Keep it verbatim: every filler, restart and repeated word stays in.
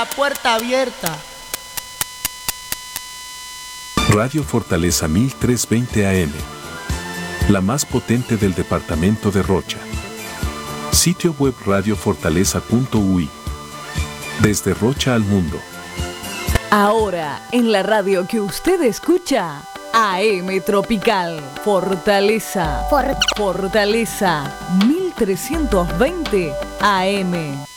La puerta abierta. Radio Fortaleza mil trescientos veinte A M. La más potente del departamento de Rocha. Sitio web radio fortaleza punto u i. Desde Rocha al mundo. Ahora, en la radio que usted escucha, A M Tropical. Fortaleza. For- Fortaleza mil trescientos veinte A M.